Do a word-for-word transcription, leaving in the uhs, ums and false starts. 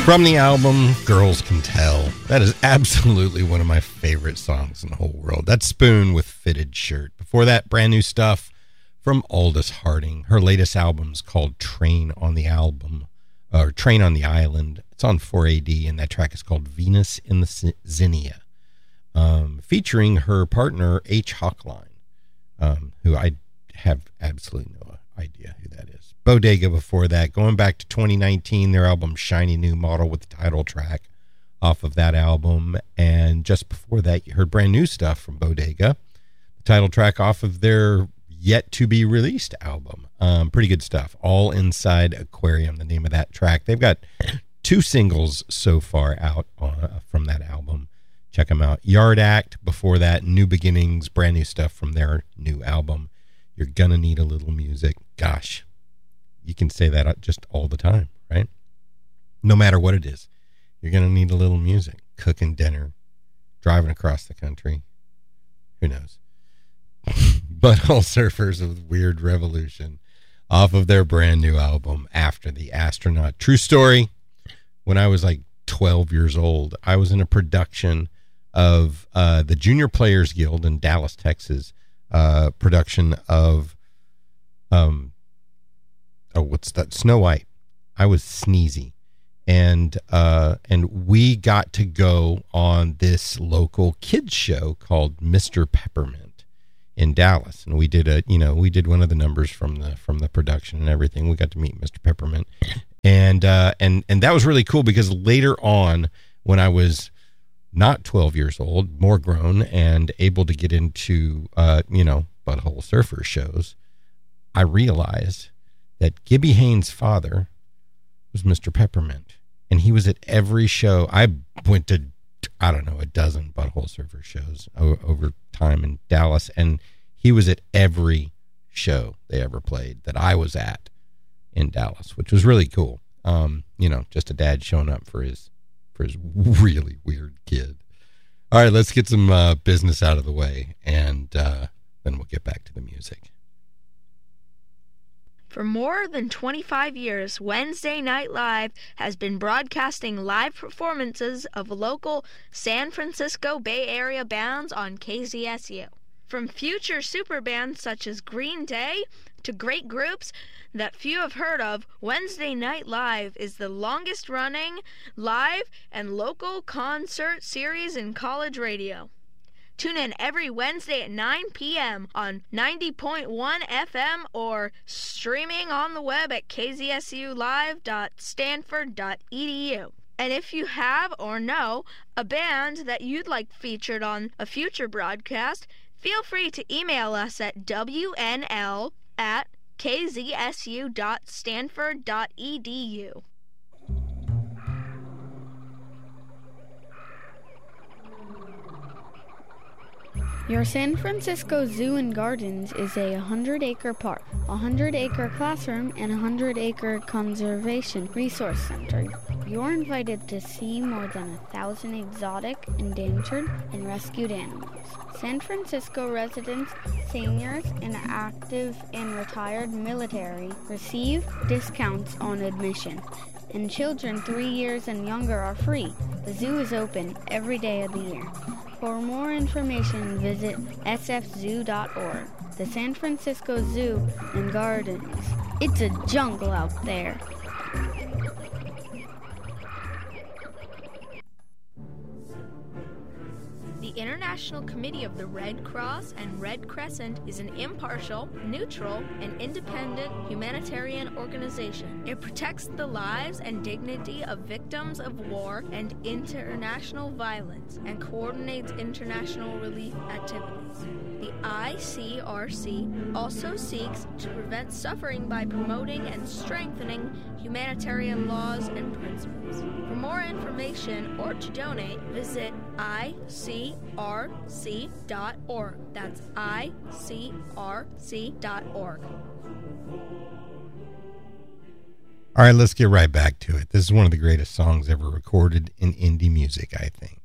From the album Girls Can Tell. That is absolutely one of my favorite songs in the whole world. That's Spoon with Fitted Shirt. Before that, brand new stuff from Aldous Harding. Her latest album's called Train on the Album, or Train on the Island. It's on four A D, and that track is called Venus in the Zinnia, um, featuring her partner H. Hawkline, um, who I have absolutely no idea who that is. Bodega before that. Going back to twenty nineteen, their album Shiny New Model with the title track off of that album. And just before that, you heard brand new stuff from Bodega, the title track off of their yet to be released album. Um, pretty good stuff. All Inside Aquarium, the name of that track. They've got two singles so far out uh, from that album. Check them out. Yard Act before that, New Beginnings, brand new stuff from their new album. You're gonna need a little music. Gosh, you can say that just all the time, right? No matter what it is, you're gonna need a little music. Cooking dinner, driving across the country, who knows? Butthole Surfers with Weird Revolution off of their brand new album After the Astronaut. True story. When I was like twelve years old, I was in a production of uh, the Junior Players Guild in Dallas, Texas, uh, production of, um, oh, what's that? Snow White. I was Sneezy. And, uh, and we got to go on this local kids show called Mister Peppermint in Dallas. And we did a, you know, we did one of the numbers from the, from the production and everything. We got to meet Mister Peppermint. And, uh, and, and that was really cool because later on when I was not twelve years old, more grown and able to get into, uh, you know, Butthole Surfer shows, I realized that Gibby Haynes' father was Mister Peppermint. And he was at every show. I went to, I don't know, a dozen Butthole Surfer shows o- over time in Dallas. And he was at every show they ever played that I was at in Dallas, which was really cool. Um, you know, just a dad showing up for his, for his really weird kid. All right, let's get some uh, business out of the way. And uh, then we'll get back to the music. For more than twenty-five years, Wednesday Night Live has been broadcasting live performances of local San Francisco Bay Area bands on K Z S U. From future super bands such as Green Day to great groups that few have heard of, Wednesday Night Live is the longest-running live and local concert series in college radio. Tune in every Wednesday at nine p.m. on ninety point one F M or streaming on the web at k z s u live dot stanford dot e d u. And if you have or know a band that you'd like featured on a future broadcast, feel free to email us at w n l at k z s u dot stanford dot e d u. Your San Francisco Zoo and Gardens is a one hundred acre park, a one hundred acre classroom, and a one hundred acre conservation resource center. You're invited to see more than a thousand exotic, endangered, and rescued animals. San Francisco residents, seniors, and active and retired military receive discounts on admission, and children three years and younger are free. The zoo is open every day of the year. For more information, visit s f zoo dot org. The San Francisco Zoo and Gardens. It's a jungle out there. The International Committee of the Red Cross and Red Crescent is an impartial, neutral, and independent humanitarian organization. It protects the lives and dignity of victims of war and international violence and coordinates international relief activities. The I C R C also seeks to prevent suffering by promoting and strengthening humanitarian laws and principles. For more information or to donate, visit I C R C dot org. That's I C R C dot org. All right, let's get right back to it. This is one of the greatest songs ever recorded in indie music, I think.